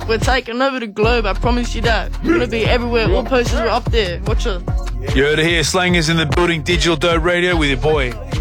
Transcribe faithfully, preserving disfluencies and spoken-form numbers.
We're taking over the globe, I promise you that. We're gonna be everywhere, all posters are up there. Watch it. You heard it here, Slangers in the building, Digital Dope Radio with your boy